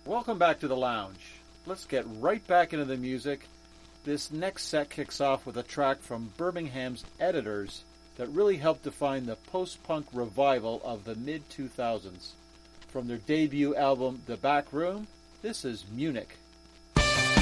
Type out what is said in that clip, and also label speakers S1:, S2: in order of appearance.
S1: Welcome back to the lounge. Let's get right back into the music. This next set kicks off with a track from Birmingham's Editors that really helped define the post-punk revival of the mid-2000s. From their debut album, The Back Room, this is Munich.